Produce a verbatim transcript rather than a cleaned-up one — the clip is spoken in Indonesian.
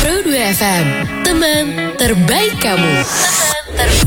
Pro dua F M, teman terbaik kamu. Teman terbaik.